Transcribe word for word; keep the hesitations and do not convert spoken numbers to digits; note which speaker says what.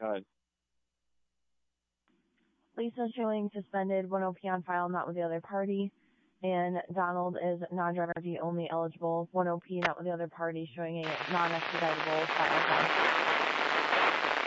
Speaker 1: Good.
Speaker 2: Lisa showing suspended, one O P on file, not with the other party. And Donald is non-driver I D only eligible, one O P, not with the other party, showing a non-expeditable file.